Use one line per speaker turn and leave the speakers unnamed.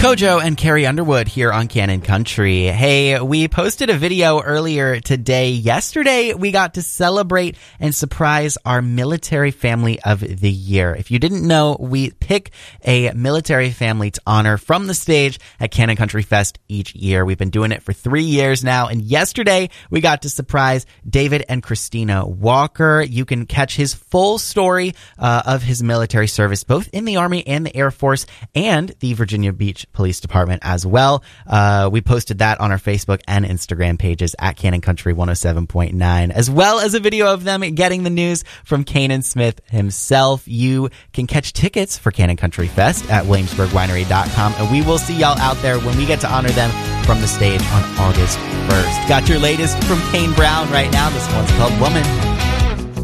Kojo and Carrie Underwood here on Canon Country. Hey, we posted a video earlier today. Yesterday, we got to celebrate and surprise our military family of the year. If you didn't know, we pick a military family to honor from the stage at Canon Country Fest each year. We've been doing it for 3 years now, and yesterday we got to surprise David and Christina Walker. You can catch his full story of his military service, both in the Army and the Air Force and the Virginia Beach Police Department as well. We posted that on our Facebook and Instagram pages at Canon Country 107.9, as well as a video of them getting the news from Kanan Smith himself. You can catch tickets for Canon Country Fest at WilliamsburgWinery.com, and we will see y'all out there when we get to honor them from the stage on August 1st. Got your latest from Kane Brown right now. This one's called Woman.